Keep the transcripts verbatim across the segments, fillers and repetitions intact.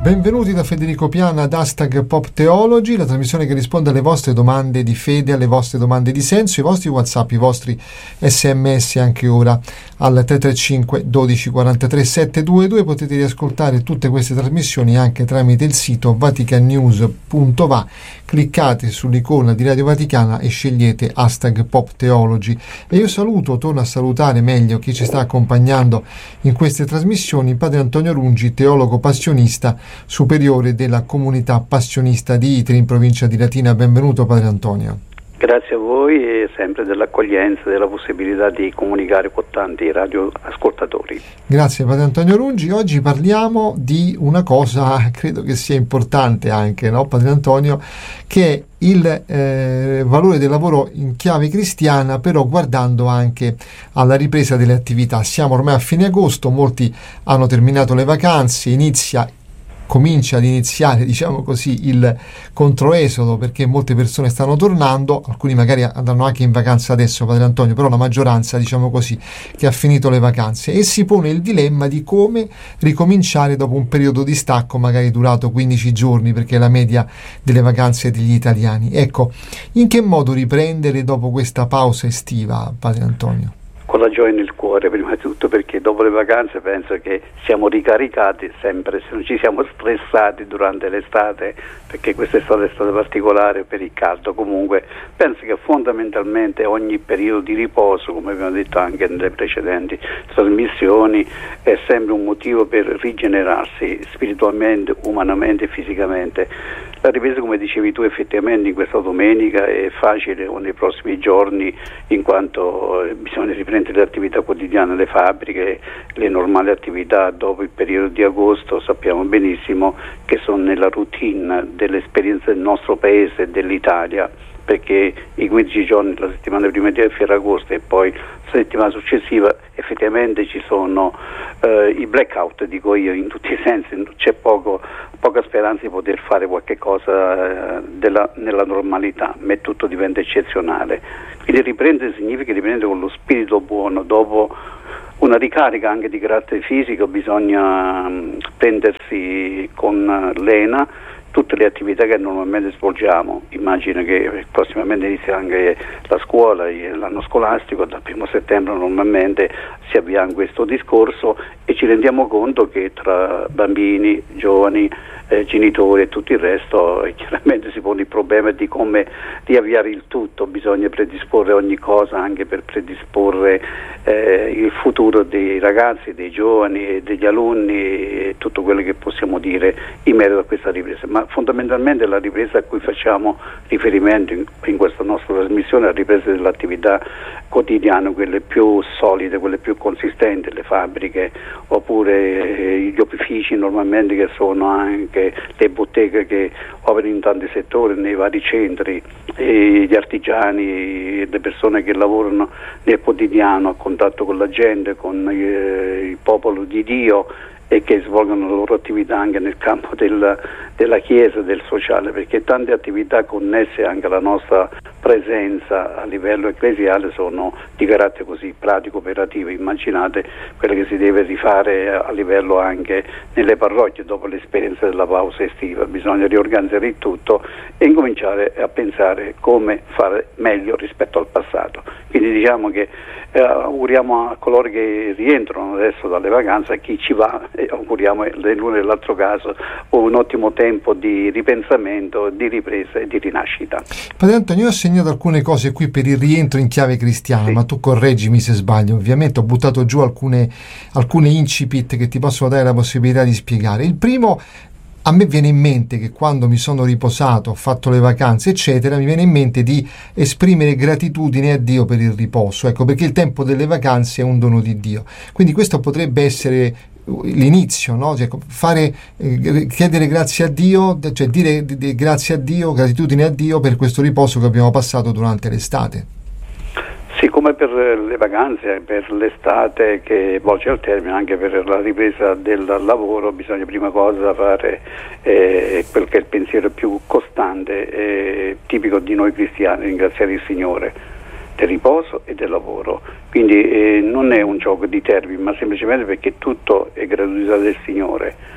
Benvenuti da Federico Piana ad Hashtag Pop Theology, la trasmissione che risponde alle vostre domande di fede, alle vostre domande di senso, i vostri WhatsApp, i vostri sms anche ora al tre tre cinque dodici quarantatré settecentoventidue. Potete riascoltare tutte queste trasmissioni anche tramite il sito vatican news punto va. Cliccate sull'icona di Radio Vaticana e scegliete Hashtag Pop Theology. E io saluto, torno a salutare meglio chi ci sta accompagnando in queste trasmissioni, Padre Antonio Rungi, teologo passionista, superiore della comunità passionista di Itri in provincia di Latina. Benvenuto Padre Antonio. Grazie a voi e sempre dell'accoglienza, della possibilità di comunicare con tanti radioascoltatori. Grazie Padre Antonio Rungi. Oggi parliamo di una cosa, credo che sia importante anche, no Padre Antonio, che è il eh, valore del lavoro in chiave cristiana, però guardando anche alla ripresa delle attività. Siamo ormai a fine agosto, molti hanno terminato le vacanze, inizia comincia ad iniziare, diciamo così, il controesodo, perché molte persone stanno tornando, alcuni magari andranno anche in vacanza adesso, Padre Antonio, però la maggioranza, diciamo così, che ha finito le vacanze, e si pone il dilemma di come ricominciare dopo un periodo di stacco magari durato quindici giorni, perché è la media delle vacanze degli italiani. Ecco, in che modo riprendere dopo questa pausa estiva, Padre Antonio? Con la gioia nel cuore, prima di tutto, perché dopo le vacanze penso che siamo ricaricati sempre, se non ci siamo stressati durante l'estate, perché quest'estate è stata particolare per il caldo. Comunque penso che fondamentalmente ogni periodo di riposo, come abbiamo detto anche nelle precedenti trasmissioni, è sempre un motivo per rigenerarsi spiritualmente, umanamente e fisicamente. La ripresa, come dicevi tu, effettivamente in questa domenica è facile o nei prossimi giorni, in quanto bisogna riprendere le attività quotidiane, le fabbriche, le normali attività dopo il periodo di agosto. Sappiamo benissimo che sono nella routine dell'esperienza del nostro paese e dell'Italia, perché i quindici giorni, la settimana prima di Ferragosto e poi la settimana successiva, effettivamente ci sono eh, i blackout, dico io, in tutti i sensi. C'è poco, poca speranza di poter fare qualche cosa eh, della, nella normalità, ma tutto diventa eccezionale. Quindi riprendere significa riprendere con lo spirito buono. Dopo una ricarica anche di carattere fisico bisogna mh, prendersi con l'Ena tutte le attività che normalmente svolgiamo. Immagino che prossimamente inizia anche la scuola, l'anno scolastico, dal primo settembre normalmente si avvia questo discorso, e ci rendiamo conto che tra bambini, giovani, eh, genitori e tutto il resto eh, chiaramente si pone il problema di come riavviare il tutto. Bisogna predisporre ogni cosa anche per predisporre eh, il futuro dei ragazzi, dei giovani, degli alunni e tutto quello che possiamo dire in merito a questa ripresa. Ma fondamentalmente la ripresa a cui facciamo riferimento in, in questa nostra trasmissione è la ripresa dell'attività quotidiana, quelle più solide, quelle più consistenti, le fabbriche oppure eh, gli opifici normalmente, che sono anche le botteghe che operano in tanti settori, nei vari centri, e gli artigiani, le persone che lavorano nel quotidiano a contatto con la gente, con eh, il popolo di Dio, e che svolgono la loro attività anche nel campo del, della Chiesa, del sociale, perché tante attività connesse anche alla nostra presenza a livello ecclesiale sono di carattere così pratico, operativo. Immaginate quello che si deve rifare a livello anche nelle parrocchie dopo l'esperienza della pausa estiva. Bisogna riorganizzare il tutto e incominciare a pensare come fare meglio rispetto al passato. Quindi diciamo che eh, auguriamo a coloro che rientrano adesso dalle vacanze, a chi ci va, e auguriamo nell'uno e nell'altro caso un ottimo tempo di ripensamento, di ripresa e di rinascita. Padre Antonio, io ho segnato alcune cose qui per il rientro in chiave cristiana, sì. Ma tu correggimi se sbaglio. Ovviamente ho buttato giù alcune, alcune incipit che ti possono dare la possibilità di spiegare. Il primo, a me viene in mente che quando mi sono riposato, ho fatto le vacanze eccetera, mi viene in mente di esprimere gratitudine a Dio per il riposo, ecco, perché il tempo delle vacanze è un dono di Dio. Quindi questo potrebbe essere l'inizio, no? Cioè, fare eh, chiedere grazie a Dio, cioè dire di, di, grazie a Dio, gratitudine a Dio per questo riposo che abbiamo passato durante l'estate. Sì, come per le vacanze, per l'estate che volge al termine, anche per la ripresa del lavoro bisogna prima cosa fare eh, quel che è il pensiero più costante, eh, tipico di noi cristiani, ringraziare il Signore del riposo e del lavoro. Quindi eh, non è un gioco di termini, ma semplicemente perché tutto è gratuità del Signore.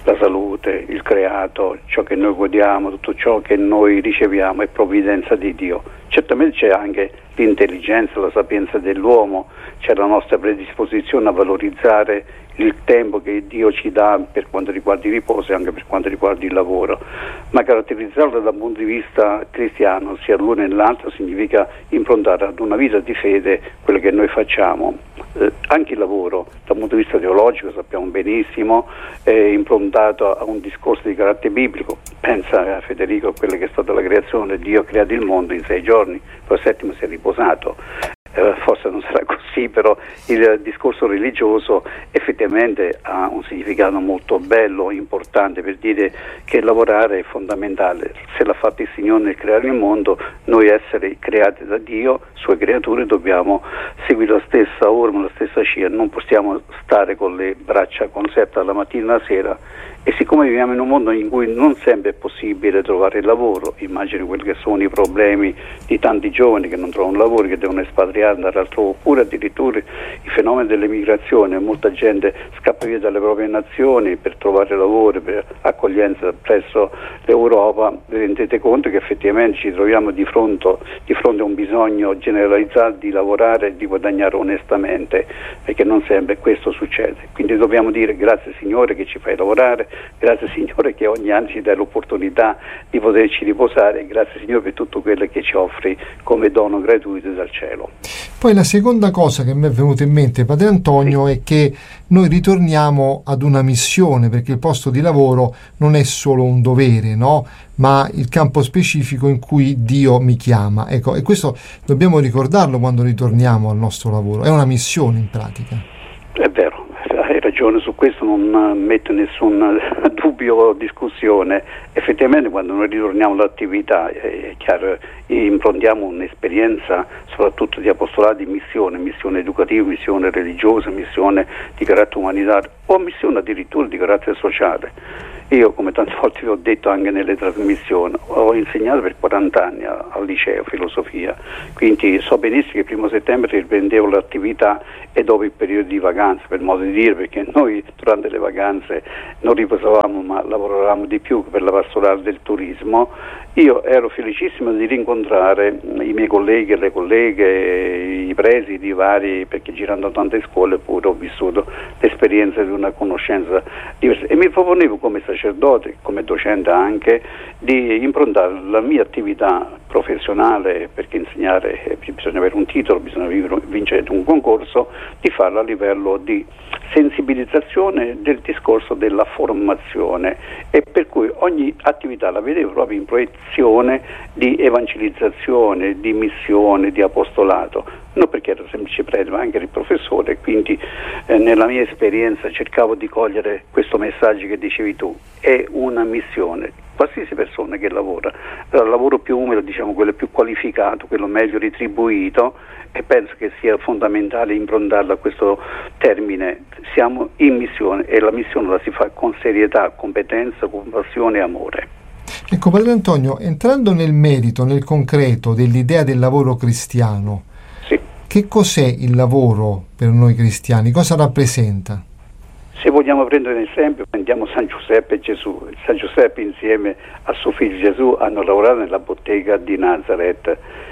la salute, il creato, ciò che noi godiamo, tutto ciò che noi riceviamo è provvidenza di Dio. Certamente c'è anche l'intelligenza, la sapienza dell'uomo, c'è la nostra predisposizione a valorizzare il tempo che Dio ci dà per quanto riguarda il riposo e anche per quanto riguarda il lavoro, ma caratterizzarlo dal punto di vista cristiano, sia l'uno che l'altro, significa improntare ad una vita di fede quello che noi facciamo. Eh, anche il lavoro dal punto di vista teologico, sappiamo benissimo, è improntato a un discorso di carattere biblico. Pensa, Federico, a quella che è stata la creazione. Dio ha creato il mondo in sei giorni, poi il settimo si è riposato. Eh, forse non sarà così, però il discorso religioso effettivamente ha un significato molto bello, importante, per dire che lavorare è fondamentale. Se l'ha fatto il Signore nel creare il mondo, noi essere creati da Dio, sue creature, dobbiamo seguire la stessa orma, la stessa scia, non possiamo stare con le braccia conserte dalla mattina alla sera. E siccome viviamo in un mondo in cui non sempre è possibile trovare lavoro, immagini quelli che sono i problemi di tanti giovani che non trovano lavoro, che devono espatriare, andare altrove, oppure addirittura i fenomeni dell'emigrazione, molta gente scappa via dalle proprie nazioni per trovare lavoro, per accoglienza presso l'Europa. Vi rendete conto che effettivamente ci troviamo di fronte, di fronte a un bisogno generalizzato di lavorare e di guadagnare onestamente, perché non sempre questo succede. Quindi dobbiamo dire grazie Signore che ci fai lavorare, grazie Signore che ogni anno ci dai l'opportunità di poterci riposare, grazie Signore per tutto quello che ci offri come dono gratuito dal cielo. Poi la seconda cosa che mi è venuta in mente, Padre Antonio, sì, è che noi ritorniamo ad una missione, perché il posto di lavoro non è solo un dovere, no? Ma il campo specifico in cui Dio mi chiama. Ecco, e questo dobbiamo ricordarlo quando ritorniamo al nostro lavoro, è una missione in pratica. È vero. Hai ragione, su questo non metto nessun dubbio o discussione. Effettivamente quando noi ritorniamo all'attività, è chiaro, improntiamo un'esperienza soprattutto di apostolato, di missione, missione educativa, missione religiosa, missione di carattere umanitario o missione addirittura di carattere sociale. Io, come tante volte vi ho detto anche nelle trasmissioni, ho insegnato per quaranta anni al liceo filosofia, quindi so benissimo che il primo settembre riprendevo l'attività e dopo il periodo di vacanze, per modo di dire, perché noi durante le vacanze non riposavamo ma lavoravamo di più per la pastorale del turismo. Io ero felicissimo di rincontrare i miei colleghi e le colleghe, i presidi vari, perché girando tante scuole pure ho vissuto l'esperienza di una conoscenza diversa e mi proponevo come sacerdote, come docente anche, di improntare la mia attività professionale, perché insegnare bisogna avere un titolo, bisogna vincere un concorso, di farlo a livello di sensibilizzazione del discorso della formazione, e per cui ogni attività la vedevo proprio in proiezione di evangelizzazione, di missione, di apostolato, non perché ero semplice prete ma anche il professore, quindi eh, nella mia esperienza cercavo di cogliere questo messaggio che dicevi tu, è una missione. Qualsiasi persona che lavora, il lavoro più umile, diciamo quello più qualificato, quello meglio retribuito, e penso che sia fondamentale improntarlo a questo termine. Siamo in missione e la missione la si fa con serietà, competenza, compassione e amore. Ecco, Padre Antonio, entrando nel merito, nel concreto dell'idea del lavoro cristiano, sì, che cos'è il lavoro per noi cristiani? Cosa rappresenta? Se vogliamo prendere un esempio, prendiamo San Giuseppe e Gesù. San Giuseppe insieme a suo figlio Gesù hanno lavorato nella bottega di Nazareth.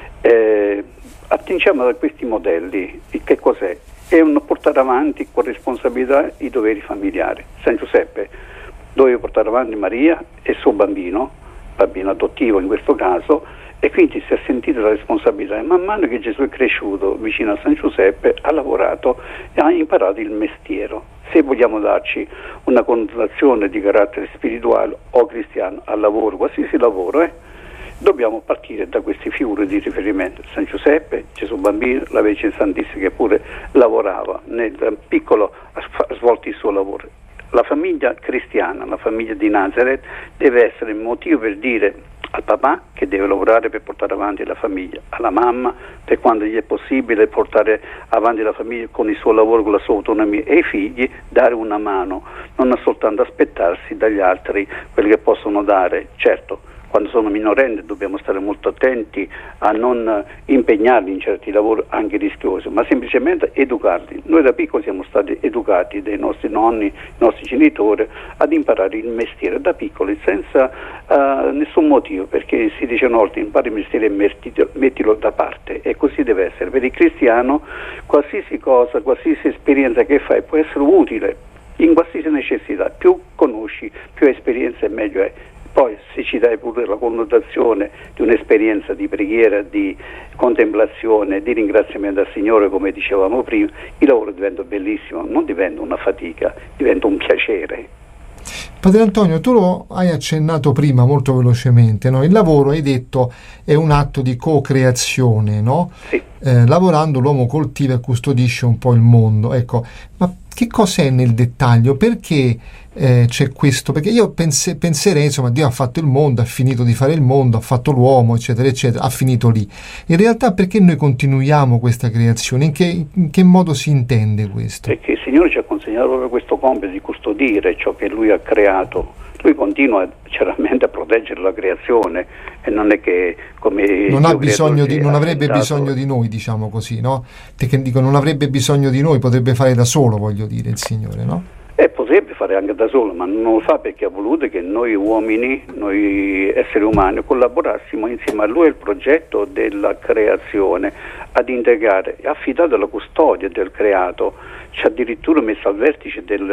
Eh, attingiamo da questi modelli. Che cos'è? È un portare avanti con responsabilità i doveri familiari. San Giuseppe doveva portare avanti Maria e il suo bambino, bambino adottivo in questo caso, e quindi si è sentita la responsabilità, e man mano che Gesù è cresciuto vicino a San Giuseppe ha lavorato e ha imparato il mestiere. Se vogliamo darci una connotazione di carattere spirituale o cristiano al lavoro, qualsiasi lavoro, eh, dobbiamo partire da queste figure di riferimento: San Giuseppe, Gesù bambino, la Vergine Santissima che pure lavorava nel piccolo, ha svolto il suo lavoro. La famiglia cristiana, la famiglia di Nazareth, deve essere il motivo per dire al papà che deve lavorare per portare avanti la famiglia, alla mamma per quando gli è possibile portare avanti la famiglia con il suo lavoro, con la sua autonomia, e ai figli dare una mano, non soltanto aspettarsi dagli altri quelli che possono dare. Certo, quando sono minorenni dobbiamo stare molto attenti a non impegnarli in certi lavori anche rischiosi, ma semplicemente educarli. Noi da piccoli siamo stati educati dai nostri nonni, i nostri genitori ad imparare il mestiere da piccoli senza uh, nessun motivo, perché si dice una volta: impari il mestiere e mettilo, mettilo da parte, e così deve essere. Per il cristiano qualsiasi cosa, qualsiasi esperienza che fai può essere utile in qualsiasi necessità. Più conosci, più esperienza e meglio è. Poi se ci dai pure la connotazione di un'esperienza di preghiera, di contemplazione, di ringraziamento al Signore, come dicevamo prima, il lavoro diventa bellissimo, non diventa una fatica, diventa un piacere. Padre Antonio, tu lo hai accennato prima molto velocemente, no? Il lavoro, hai detto, è un atto di co-creazione, no? Sì. Eh, lavorando l'uomo coltiva e custodisce un po' il mondo. Ecco, ma che cos'è nel dettaglio? Perché eh, c'è questo? Perché io pense, penserei, insomma, Dio ha fatto il mondo, ha finito di fare il mondo, ha fatto l'uomo, eccetera, eccetera, ha finito lì. In realtà perché noi continuiamo questa creazione? In che, in che modo si intende questo? Perché il Signore ci ha consegnato proprio questo compito di custodire ciò che Lui ha creato. Lui continua chiaramente a proteggere la creazione, e non è che come non, ha bisogno di, non avrebbe attentato. bisogno di noi, diciamo così, no? Perché dico, non avrebbe bisogno di noi, potrebbe fare da solo, voglio dire, il Signore, no? Eh, potrebbe fare anche da solo, ma non lo fa perché ha voluto che noi uomini, noi esseri umani, collaborassimo insieme a Lui al progetto della creazione, ad integrare, ha affidato la custodia del creato, ci ha addirittura messo al vertice del,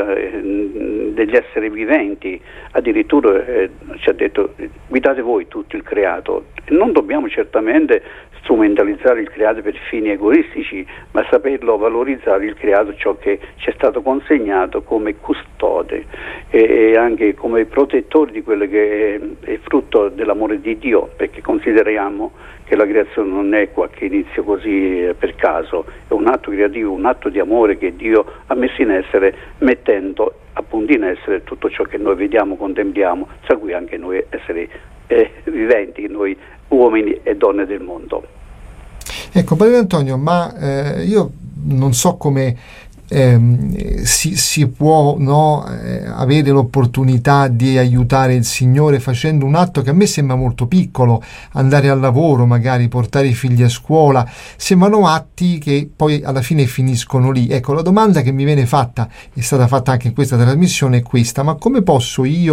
eh, degli esseri viventi, addirittura eh, ci ha detto: guidate voi tutto il creato. Non dobbiamo certamente strumentalizzare il creato per fini egoistici, ma saperlo valorizzare il creato, ciò che ci è stato consegnato come custode e, e anche come protettori di quello che è, è frutto dell'amore di Dio, perché consideriamo che la creazione non è qualche inizio così eh, per caso, è un atto creativo, un atto di amore che Dio ha messo in essere, mettendo appunto in essere tutto ciò che noi vediamo, contempliamo, tra cui anche noi esseri eh, viventi, noi uomini e donne del mondo. Ecco, Padre Antonio, ma eh, io non so come ehm, si, si può, no, eh, avere l'opportunità di aiutare il Signore facendo un atto che a me sembra molto piccolo, andare al lavoro, magari portare i figli a scuola, sembrano atti che poi alla fine finiscono lì. Ecco, la domanda che mi viene fatta, è stata fatta anche in questa trasmissione, è questa: ma come posso io